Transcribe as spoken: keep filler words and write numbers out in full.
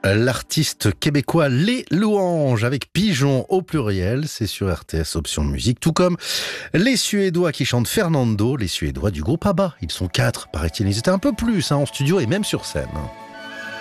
L'artiste québécois Les Louanges avec Pigeon au pluriel, c'est sur R T S Option Musique, tout comme les Suédois qui chantent Fernando, les Suédois du groupe ABBA. Ils sont quatre, paraît-il, ils étaient un peu plus hein, en studio et même sur scène.